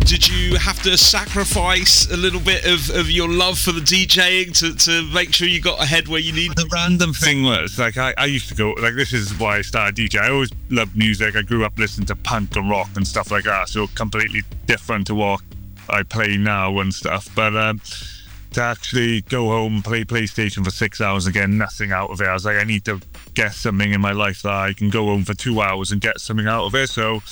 did you have to sacrifice a little bit of your love for the DJing to make sure you got ahead where you need? The random thing was, like, I used to go, like, this is why I started DJ. I always loved music. I grew up listening to punk and rock and stuff like that, so completely different to what I play now and stuff. But to actually go home and play PlayStation for 6 hours and get nothing out of it, I was like, I need to get something in my life that I can go home for 2 hours and get something out of it. So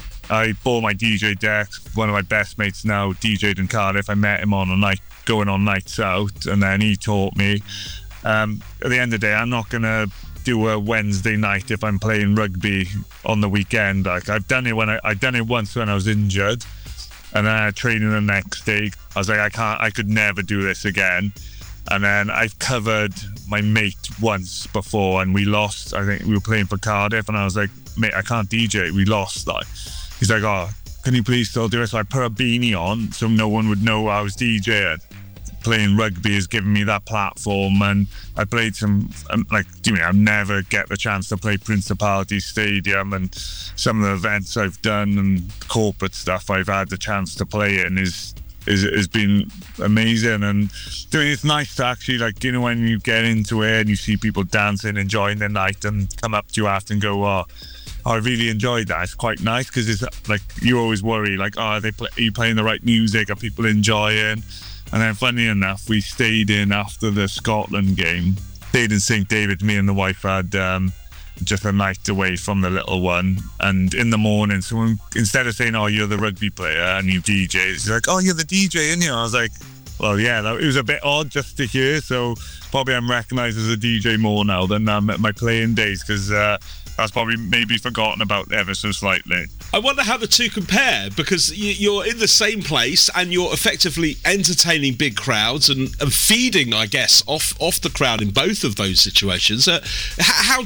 I bought my DJ deck. One of my best mates now DJ'd in Cardiff. I met him on a night, going on nights out, and then he taught me. At the end of the day, I'm not gonna do a Wednesday night if I'm playing rugby on the weekend. Like, I've done it I done it once when I was injured, and then I had training the next day. I was like, I could never do this again. And then I've covered my mate once before, and we lost. I think we were playing for Cardiff, and I was like, mate, I can't DJ. We lost. Like, he's like, oh, can you please still do it? So I put a beanie on so no one would know I was DJing. Playing rugby has given me that platform, and I played some, like, I'll never get the chance to play Principality Stadium, and some of the events I've done and corporate stuff I've had the chance to play in has been amazing. And it's nice to actually, like, when you get into it and you see people dancing, enjoying the night, and come up to you after and go, oh, I really enjoyed that. It's quite nice, because it's like, you always worry, like, oh, are you playing the right music? Are people enjoying? And then, funny enough, we stayed in after the Scotland game. Stayed in St David. Me and the wife had just a night away from the little one. And in the morning, someone, instead of saying, oh, you're the rugby player and you DJ, she's like, oh, you're the DJ, aren't you? I was like, well, yeah, it was a bit odd just to hear. So probably I'm recognised as a DJ more now than at my playing days, because that's probably maybe forgotten about ever so slightly. I wonder how the two compare, because you're in the same place and you're effectively entertaining big crowds and feeding, I guess, off the crowd in both of those situations. How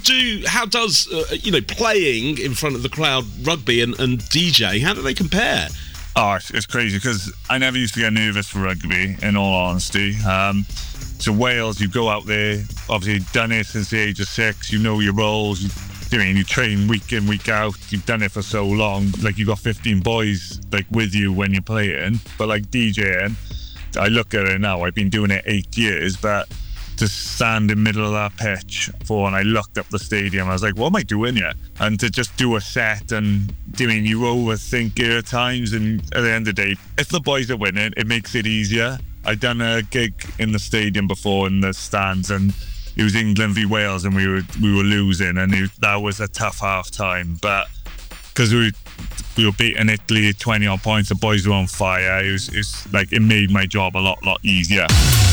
does playing in front of the crowd, rugby and DJ, how do they compare? Oh, it's crazy, because I never used to get nervous for rugby, in all honesty. So Wales, you go out there, obviously done it since the age of 6, you know your roles, you train week in, week out, you've done it for so long, like, you got 15 boys like with you when you're playing. But like DJing, I look at it now, I've been doing it 8 years, but to stand in the middle of that pitch and I looked up the stadium, I was like, what am I doing here? And to just do a set, and you overthink it at times, and at the end of the day, if the boys are winning, it makes it easier. I've done a gig in the stadium before in the stands, and it was England v Wales, and we were losing, and that was a tough half time. But because we were beating Italy 20 odd points, the boys were on fire. It was like, it made my job a lot easier.